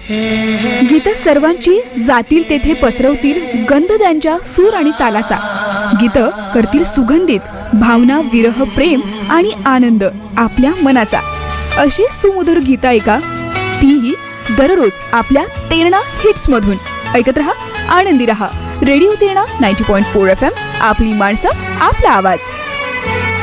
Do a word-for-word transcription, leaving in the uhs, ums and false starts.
गीत सर्वांची जातील तेथे पसरवतील गंध त्यांच्या सूर आणि तालाचा. गीत करतील सुगंधित भावना, विरह, प्रेम आणि आनंद आपल्या मनाचा. अशी सुमधुर गीता ऐका, तीही दररोज आपल्या तेरणा हिट्स मधून. ऐकत रहा, आनंदी रहा. Radio Terna ninety point four F M, आपली माणसं, आपला आवाज.